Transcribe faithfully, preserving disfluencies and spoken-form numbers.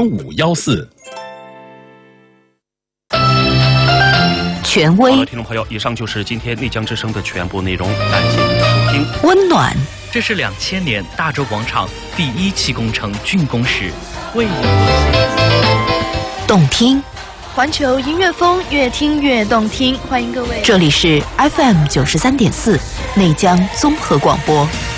五一四。 权威， 好了，听众朋友，以上就是今天内江之声的全部内容，感谢您的收听。 温暖， 这是两千年大洲广场第一期工程竣工时，为你动听， 环球音乐风，越听越动听。欢迎各位， 这里是 F M 九十三点四内江综合广播。